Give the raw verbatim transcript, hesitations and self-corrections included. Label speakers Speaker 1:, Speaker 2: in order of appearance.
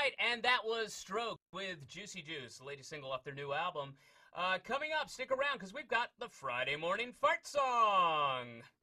Speaker 1: right, and that was Stroke with Juicy Juice, the latest single off their new album. Uh, coming up, stick around because we've got the Friday Morning Fart Song.